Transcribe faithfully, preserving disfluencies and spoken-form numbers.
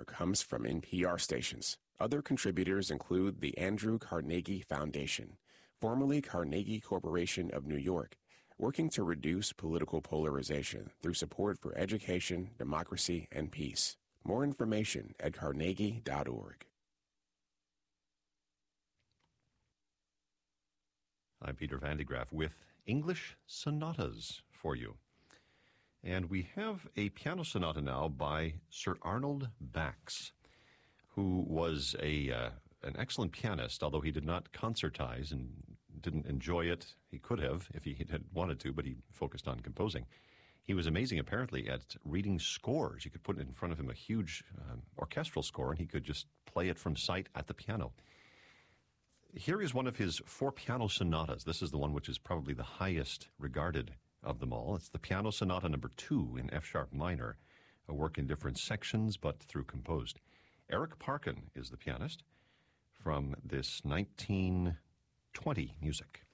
support comes from N P R stations. Other contributors include the Andrew Carnegie Foundation, formerly Carnegie Corporation of New York, working to reduce political polarization through support for education, democracy, and peace. More information at carnegie dot org. I'm Peter Van de Graaff with English sonatas for you. And we have a piano sonata now by Sir Arnold Bax, who was a uh, an excellent pianist, although he did not concertize and didn't enjoy it. He could have if he had wanted to, but he focused on composing. He was amazing, apparently, at reading scores. You could put in front of him a huge um, orchestral score, and he could just play it from sight at the piano. Here is one of his four piano sonatas. This is the one which is probably the highest regarded of them all. It's the Piano Sonata number two in F-sharp minor, a work in different sections but through composed. Eric Parkin is the pianist from this nineteen twenty music.